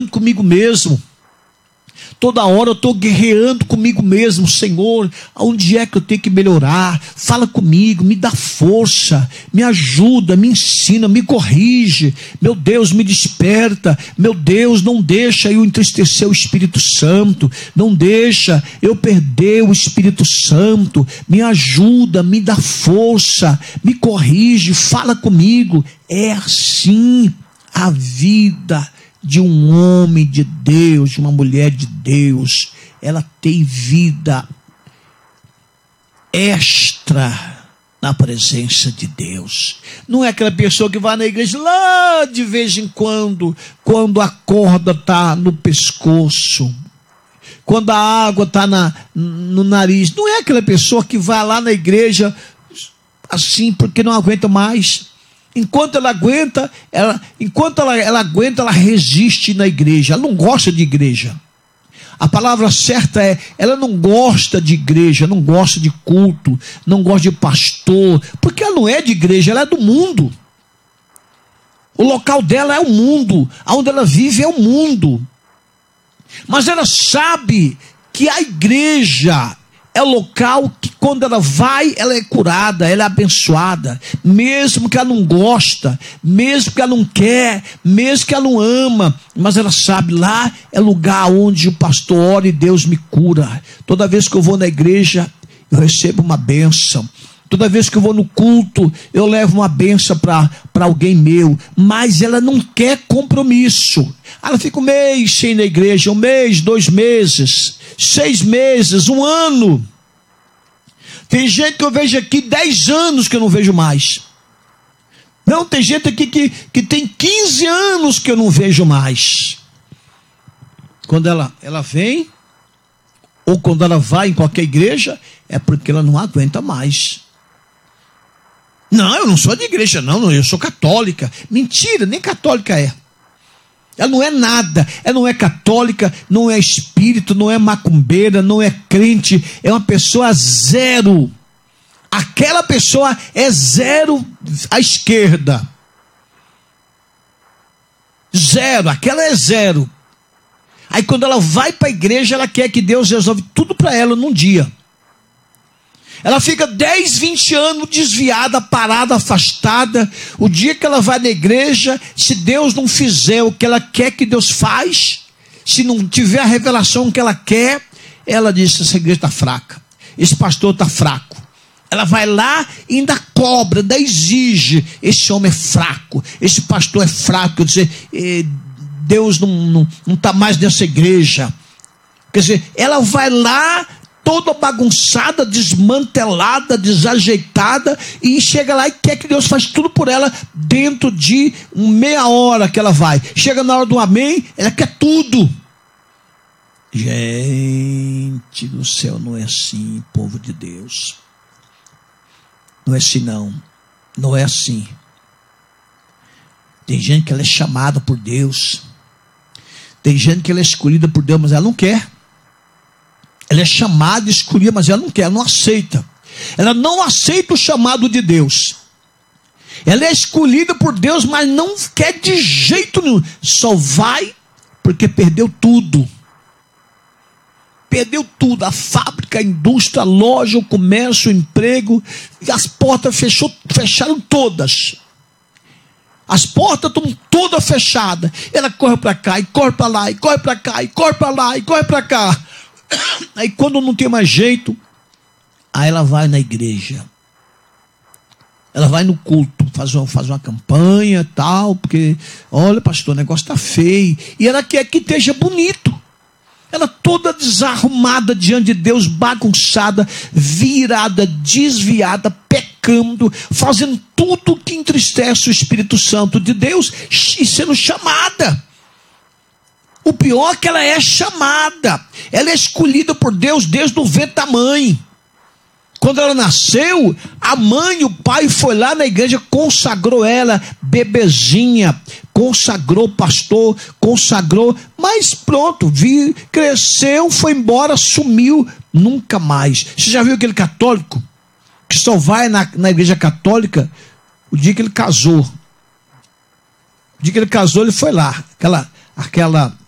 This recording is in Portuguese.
comigo mesmo. Toda hora eu estou guerreando comigo mesmo. Senhor, aonde é que eu tenho que melhorar? Fala comigo, me dá força, me ajuda, me ensina, me corrige. Meu Deus, me desperta. Meu Deus, não deixa eu entristecer o Espírito Santo. Não deixa eu perder o Espírito Santo. Me ajuda, me dá força, me corrige, fala comigo. É assim a vida de um homem de Deus, de uma mulher de Deus. Ela tem vida extra na presença de Deus. Não é aquela pessoa que vai na igreja lá de vez em quando a corda está no pescoço, quando a água está no nariz. Não é aquela pessoa que vai lá na igreja assim porque não aguenta mais. Enquanto ela aguenta, ela resiste na igreja. Ela não gosta de igreja. A palavra certa é, ela não gosta de igreja, não gosta de culto, não gosta de pastor, porque ela não é de igreja, ela é do mundo. O local dela é o mundo, onde ela vive é o mundo. Mas ela sabe que a igreja é o local que quando ela vai, ela é curada, ela é abençoada, mesmo que ela não gosta, mesmo que ela não quer, mesmo que ela não ama, mas ela sabe, lá é lugar onde o pastor ora e Deus me cura. Toda vez que eu vou na igreja, eu recebo uma bênção. Toda vez que eu vou no culto, eu levo uma bênção para alguém meu, mas ela não quer compromisso. Ela fica um mês sem ir na igreja, 1 mês, 2 meses, 6 meses, 1 ano. Tem gente que eu vejo aqui 10 anos que eu não vejo mais. Não, tem gente aqui que tem 15 anos que eu não vejo mais. Quando ela vem, ou quando ela vai em qualquer igreja, é porque ela não aguenta mais. Não, eu não sou de igreja não, eu sou católica. Mentira, nem católica é. Ela não é nada, ela não é católica, não é espírito, não é macumbeira, não é crente, é uma pessoa zero. Aquela pessoa é zero à esquerda. Zero, aquela é zero. Aí quando ela vai para a igreja, ela quer que Deus resolve tudo para ela num dia. Ela fica 10, 20 anos desviada, parada, afastada. O dia que ela vai na igreja, se Deus não fizer o que ela quer que Deus faz, se não tiver a revelação que ela quer, ela diz, essa igreja está fraca, esse pastor está fraco. Ela vai lá e ainda cobra, ainda exige, esse homem é fraco, esse pastor é fraco, quer dizer, Deus não está mais nessa igreja. Quer dizer, ela vai lá toda bagunçada, desmantelada, desajeitada, e chega lá e quer que Deus faça tudo por ela dentro de meia hora que ela vai. Chega na hora do amém, ela quer tudo. Gente do céu, não é assim, povo de Deus. Não é assim não. Não é assim. Tem gente que ela é chamada por Deus. Tem gente que ela é escolhida por Deus, mas ela não quer. Ela é chamada, escolhida, mas ela não quer, ela não aceita. Ela não aceita o chamado de Deus. Ela é escolhida por Deus, mas não quer de jeito nenhum. Só vai porque perdeu tudo. Perdeu tudo. A fábrica, a indústria, a loja, o comércio, o emprego. E as portas fecharam todas. As portas estão todas fechadas. Ela corre para cá, e corre para lá, e corre para cá, e corre para lá, e corre para cá. Aí quando não tem mais jeito, aí ela vai na igreja, ela vai no culto, faz uma campanha tal, porque, olha pastor, o negócio está feio, e ela quer que esteja bonito, ela toda desarrumada diante de Deus, bagunçada, virada, desviada, pecando, fazendo tudo que entristece o Espírito Santo de Deus, e sendo chamada. O pior é que ela é chamada, ela é escolhida por Deus desde o ventre da mãe. Quando ela nasceu, a mãe e o pai foi lá na igreja, consagrou ela, bebezinha, consagrou o pastor, consagrou, mas pronto, cresceu, foi embora, sumiu, nunca mais. Você já viu aquele católico que só vai na igreja católica o dia que ele casou? O dia que ele casou, ele foi lá, aquela